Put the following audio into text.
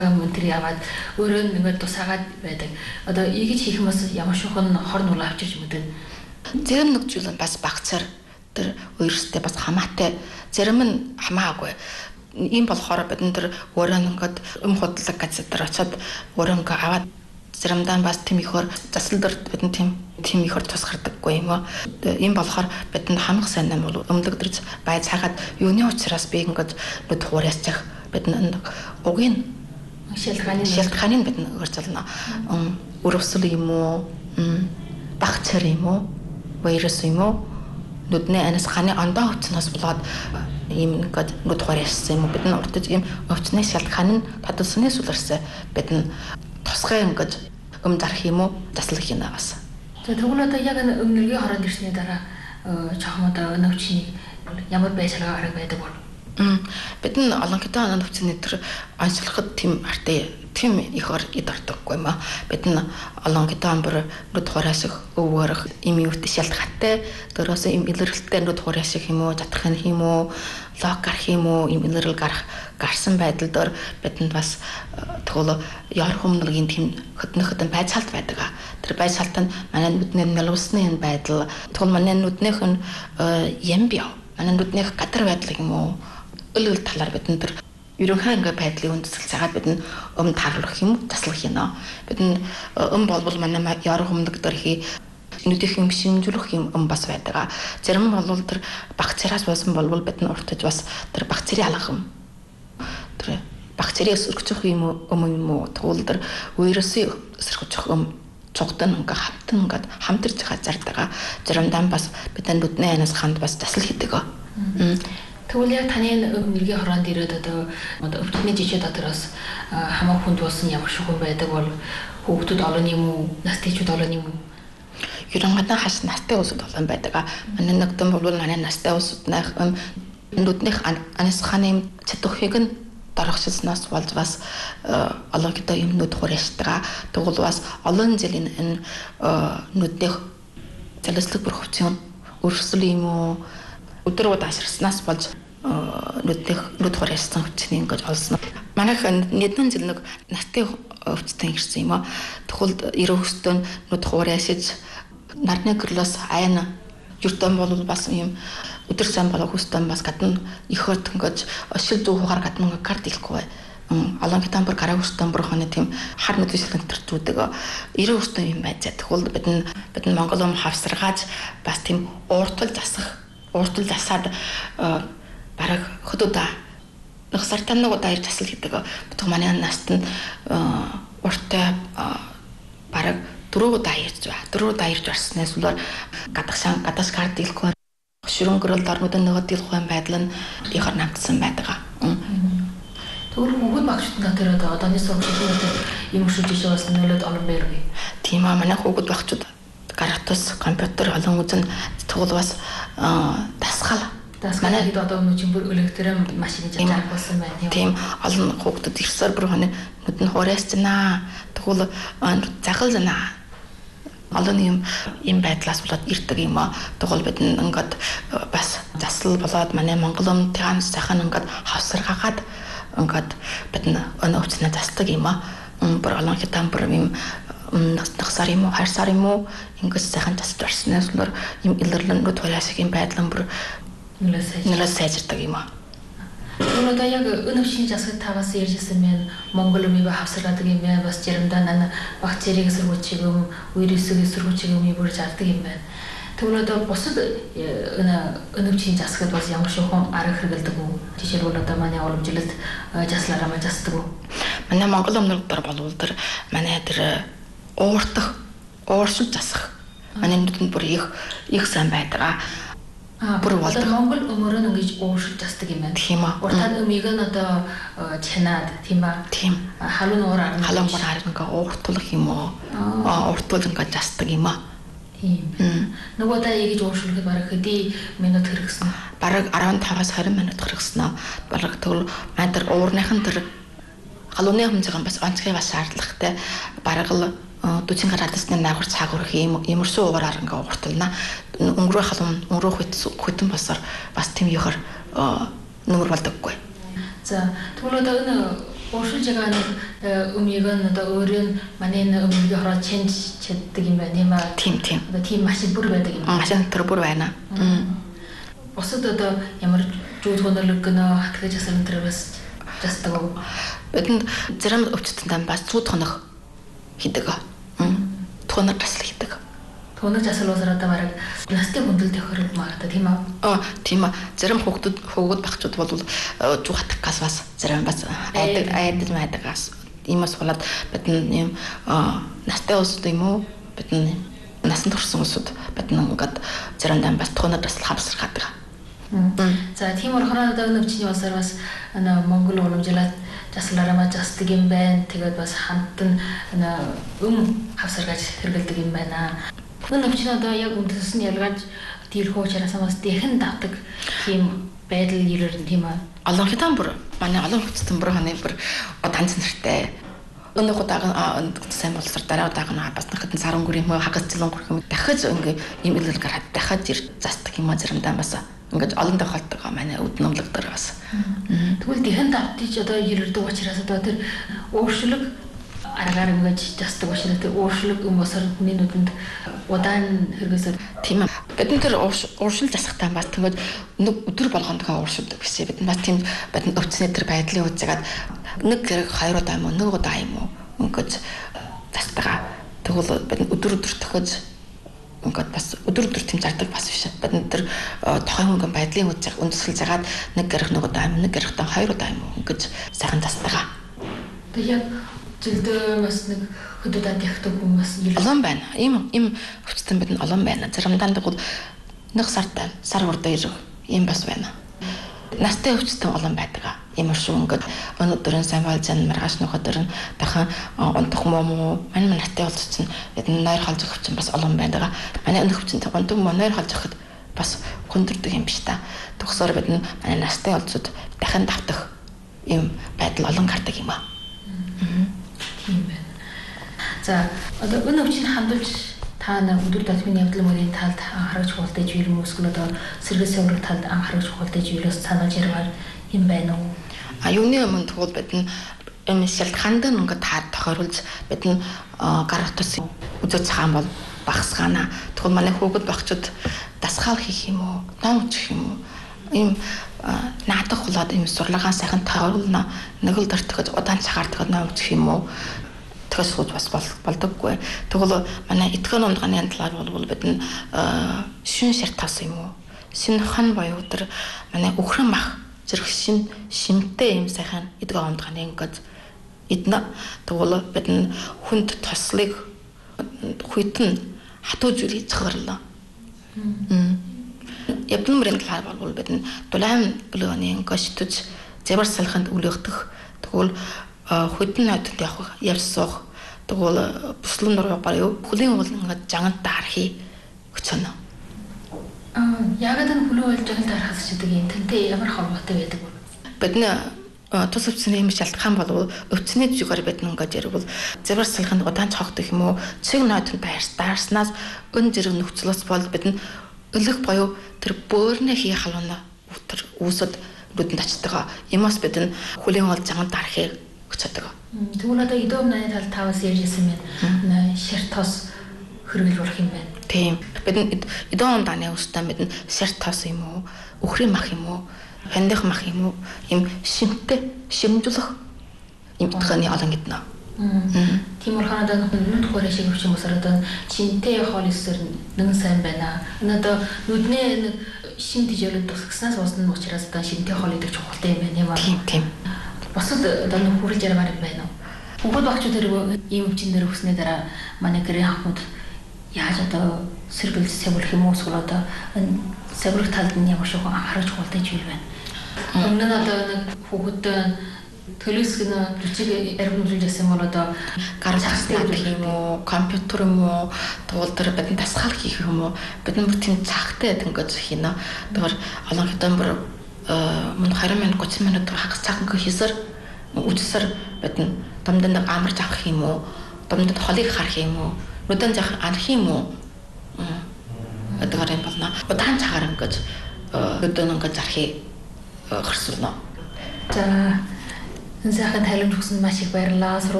Мөнтөр яваад өөрөө ингээд тусаагаад байдаг. Одоо ийгэж хийх юм бас ямар шухан хор нуул авчирч мэдэн. Зарим нэг зүйл нь бас багцаар тэр өөрөөсөө бас хамаатай, зарим нь хамаагүй. Ийм болохоор бид нар өөрөө ингээд худлаг газар дээр очиод өөрөө ингээд аваад заримдаа бас тийм ихөр засал дээр бид нь тийм ихөр тусгардаггүй юм аа. Ийм болохоор бид нар хамаг сайн юм бол өмдөг дээр бай цаагаад юуны учраас би ингээд нүд хуурьяасчих бид нар угийн шалтгааныг бид нар өөрчлөнө. Өрөвсөл юм уу? Багцар юм уу? Вирус юм уу? Нүдний анаас ханы ондоо өвчнөөс болоод ийм ингээд нүд хуурьяасан юм уу? Бид нар урдж ийм өвчнөө шалтгаан нь тодорхойснээс үлэрсэн бид нар тусгай ингээд дарах юм уу? Заслах юмаас. За тэгвэл одоо яг өмнөгийн хороод ирсний дараа чахам одоо өвчнийг ямар байшингаа арга байдаг бол бид нь олон хэдэн өвчний төр онцлоход тийм артай тийм ихэр идэрдэггүй юм аа. Бид нь олон хэдэн бүр нүд хураасах өвөрөх иммунит шалтгаантай дөрөөс им илэрлэлтэй нүд хураасах юм уу, жатрах юм уу, лог гарах юм уу, им илэрэл гарсан байдал дээр бидэнд бас тэгвэл яар хүмүүнгийн тийм хөднөхөд байцаалт байдаг. Тэр байцаалт нь манай нүдний налуусны байдал тэгвэл манай нүднийх нь ямбио манай нүднийх гадар байдал юм уу өлөл талаар бидэнд тэр ерөнхий ингээ байдлын үндэслэл цагаад бид нь тааруулах юм таслах юм. Бид нь болбол манай яар хүмүүнг дээр хий нүдийн шинжлэх юм бас байдаг. Зарим нь бол тэр бактериас байсан болбол бид нь уртж бас тэр бактери алах юм. Тэр бактериас өргөжих юм уу тэгвэл тэр вирусын эсэргүүцэх юм цогтон ингээ хамтарч хазаардаг. Заримдаа бас бидний нүдний анаас ханд бас засал хийдэг. Тэгвэл яг таны өмнөгийн хороонд ирээд одоо өвчтний жишээ дотроос хамаг хүнд болсон ямар шугам байдаг бол хүүхдүүд олон юм уу, настайчууд олон юм уу? Ерөнхийдөө хас настай усуд олон байдаг. Манай нэгдэн бол манай настай усуднах нүднийх анаас ханы чадварыг нь дарахчснаас болж бас олон гэдэг юм нүд хуурьяасдаг. Тэгвэл бас олон жилийн энэ нүднийх залслаг бүр хөвцөн өрсөл юм уу өдрүүд аширснаас болж нүд хуурьяасан өвчнийг ингэж олсон. Манайх нэгэн жил нэг настай өвчтөн ирсэн юм аа. Тэгвэл 90 өстөө нүд хуурьяасаж нарны гөрлөөс айн юртан бол бас юм өдөр сан болоо хүстэн бас гадна ихөт ингэж шил зүү хугаар гадна карт илэхгүй. Олон хитан бүр гараа хүстэн бүр хоног тийм хар нүдийн шилэн төрчүүдэг 90 өстөө юм байж. Тэгвэл бид нь Монгол хавсаргааж бас тийм ууртал засаад бараг хөдөөдөө нэг сартан нэг удаа ирж засал хийдэг. Бутг манай наст нь уртаа бараг 4 удаа ирж барснаас үлээр гадагш карт илэхгүй шүрэнгөрөл дормодон нөгөө дийлэх байдал нь ихэр намтсан байдаг. Тэгвэл хүүхэд багшдын дотор одооны сургуулийн юм шүү жишээ бас нөлөөд олон байргүй. Тийм аа манай хүүхэд багчууд гарагтус компьютер олон үзэн тэгвэл бас дасгал манай хэд одоо өнөө чинь бүр электрон машин жижиг болсон байна. Тийм олон хүүхдүүд ирсээр бүр нүд нь хуурьяасчнаа. Тэгвэл загал занаа. Олон юм байдлаас болоод ирдэг юм аа. Тэгвэл бид ингээд бас засал болоод манай Монгол тянс сайхан ингээд хавсаргаагаад ингээд бид өнөө өвчнөө засдаг юм аа. Бүр олон хитан бүр юм нагсаар юм уу, харсаар юм уу ингэж сайхан засаж барснаас өөр юм илэрлэнгүүд хуурьяасах юм байдлан бүр нэлээд сайжирдаг юм аа. Өнөөдөр яг өнөвчний засаг таваас ярьжсэн мэн Монгол өмнө хавсаргадаг юм байна. Бас заримдаа нана бактерийг эсэргүүцэх юм, вирусыг эсэргүүцэх юм бүрж авдаг юм байна. Тэгвэл одоо бусад өнөвчний засагт бас ямар шохон арга хэрэгэлдэг үү? Жишээлбэл одоо манай уламжлалт заслаараа засдаг уу? Манай Монгол өмнөдөр болвол тэр манай тэр ууршил засах. Манай нүдэнд бүр их сайн байдаг. Бүр болдог. Монгол өмөрөө ингэж ууршил засдаг юм байна. Тийм аа. Уртад өмийг нь одоо чанаад тийм аа. Тийм. Халуун ураар ингээ ууртуулах юм уу? Ууртуул ингээ засдаг юм аа. Тийм. Нөгөөдөө ингэж ууршилэхэд бараг хэдий минут хэрэгсэн. Бараг 15-аас 20 минут хэрэгсэн. Бараг тэгвэл маань тэр уурныхын тэр халууны хэмжээг бас онцгой бас шаардлагатай. Бараг л 40 градусны наагур цаг өрөх имэрсэн уураар ингээ ууртулна. Өнгөрөө халуун өнгөрөө хөтөн босоор бас тийм ихэр нөмөр болдоггүй. За тэгвэл одоо энэ ууршилж байгаа нэг өмийг нь одоо өөрөө манай өмгийг хороо change чаддаг юм байна юм аа. Тийм. Одоо тийм машин бүр байдаг юм. Машин төр бүр байна. Босод одоо ямар жууд хөнөөлөг гэнэ хатгаж асар энэ бас жастаг. Бидэнд зарим өвчтөнд бас цууд хонох хийдэг. Тунаг тасл хийдэг. Тунаг тасл уусараа бараг настай хүндэл тохирол магадаа тийм аа. Тийм аа. Зарим хүүхэд багчууд бол жуу хатгахаас бас зарим бас айдагаас имас болоод бидэн юм настай усуд юм уу? Бидэн насан турсан усуд бидэн ингээд заримдаа бас тунаг тасл хавсархадаг. За тийм болохоор одоо өвчний усаар бас Монгол уламжлалт заслаараа маа застдаг юм байна. Тэгээд бас хамтан хавсаргаж хэрэгэлдэг юм байна. Өвчний одоо яг үндэс нь ялгаж тэр хуучараас бас дэхэн давдаг тийм байдал ирэрэн тийм аа. Олон хитан бүр манай олон хүчтэн бүр ханы бүр танц нэртэй. Өнөө удаага сайн болсор дараа удаага бас хэдэн саран гүр юм хагас цэлэн гүр юм дахиж ингээ юм илэл гараад дахиж застдаг юм заримдаа бас ингээд олон тохиолдолтой манай үднэмлэг дээр бас. Тэгвэл дэхэн давтиж одоо ирэрдэг учраас одоо тэр ууршлаг аргаар ингэж застдаг учраас тэр ууршлаг өмсөр хүний нүдэнд удаан хэрэгсээр тийм ээ. Бид тэр ууршил засахтаа бас тэгээд өдөр болгоно тохио ууршилдаг гэсэн. Бид бас тийм бид өвцний тэр байдлын үзэгээд нэг хэрэг 2 удаа юм уу 1 удаа юм уу ингэж застагаа. Тэгвэл бид өдөр тохиож ингээд бас өдөр тийм зардаг бас биш. Бид тэр тохион хөнгөн байдлын үндэслэл загаад нэг гэрх 1 удаа юм, нэг гэрхтэн 2 удаа юм уу ингэж сайхан застагаа. Тэг яг жилдээ бас нэг хөдөд адихдаг хүмүүс олон байна. Им өвчтөн бид олон байна. Заримдаа тэгвэл нэг сар урдаа ирэх юм бас байна. Настай өвчтөн олон байдаг. Ямар шүү ингээд өнөөдөр сайн болж маргааш нөхөдөр нь дахин унтах муу манай настай болж чинь нойр халж өгч чинь бас олон байдаг. Манай өнөх өвчтөн унтах муу нойр халж өгөхөд бас хүндэрдэг юм биш та. Тэгсээр бид манай настай олцод дахин давтах юм байдал олон гардаг юм аа. Тийм байна. За одоо өнөө өвчтөнд хандуулж та нар өдөр тутмын явдал мөрийн талд анхаарч хуулдаж ийл хүмүүсгэн одоо сэргээ сувраг талд анхаарч хуулдаж ийлээс санаж ярмаар юм байна уу? Юуны өмнө тэгвэл бид энэ шалтгаанд ингээд тохируулж бид гар утас үзэж цахан бол багсгаана. Тэгвэл манай хүүхэд багчууд дасгаал хийх юм уу? Ном өчөх юм уу? Ийм наадах болоод ийм сурлагаа сайхан тохируулна. Нэг л дөртөгөж удаан цагаардахад ном өчөх юм уу? Тэгээс сууд бас болдоггүй. Тэгвэл манай итгэн ундганы талаар бол бид шин шар тас юм уу? Шин хан боёо өдр манай өхрөн мах зэрэг шимтэй юм сайхан итгэн ундганы ингээд эднэ. Тэгвэл бид хүнд тослыг хүйтэн хатууж үрий цохирлоо. Явдал мөрийн талаар бол бид дулаан блоны ингээд шүтж зэвэр салханд үлэхдэх. Тэгвэл хөдөн найдад явах явсах тэгвэл бүслэн нуруу барыг хүлийн уул ингээд жаганд дарахи гэж байна. Яагаад энэ хүлийн уул жаганд дарахаас чидэг юм тэнтэй ямар холбоотой байдаг вэ? Бидний тус өвчний юм шалтгаан болов өвчний зүгээр бид ингээд ярил зэвэр салханд удаан цогтох юм уу цэг найдад даарснаас өн зэрэг нөхцлөөс бол бид өлөх боёо тэр бөөрнө хий халуунаа өтер үүсэд нүдэнд очдог. Ямаас бид хүлийн уул жаганд дарахыг хүчтэй. Тэгвэл одоо идэв наны тал таваас ярьжсэн юм. Шар тос хөргөл болох юм байна. Тийм. Бид идэв унданы устдаа бид шар тос юм уу? Өхрийн мах юм уу? Хандих мах юм уу? Им шимтэй шимжүүлэх юм тохны олон гэднэ. Тийм урханадаа нүд хөрөө шиг өвч юмсаар одоо чинтэй хоолисэр нэг сайн байна. Энэ одоо нүдний нэг шим тижэлд тусгснаас уусна учраас одоо шинтэй хоол идэх чухалтай юм байна юм аа. Тийм. Босод одоо нэг хүрэлж ярмаар юм байна уу? Бүгд багчууд ийм өвчин дээр өснө дараа манай гэрээ хамтууд яаж одоо сэргэлж савлах юм уу эсвэл одоо савлах талд нь ямар шиг анхаарч хуулдаж ийл байна. Өмнө нь одоо нэг хүүхэд төлөвсгөн бичиг аргамжуулж ясан бол одоо гар цагтай юм уу, компьютер юм уу, тэгвэл тэр бидний дасгал хийх юм уу? Бид нар тийм цагтай ингэж хийнэ. Тэгэхээр олон хэдэн бүр мөн 20 минут 30 минут хагас цаг ингээ хийсэр үжсэр бид дамдаа амарч авах юм уу? Дамдаа холыг харах юм уу? Нүдэн жах анх юм уу? Эдгээр юм болно. Удаан цагаар ингэж 2 өдөр ингээд зархи хөрсөлнө. За Энэ сайхан тайлбар өгсөнд маш их баярлалаа.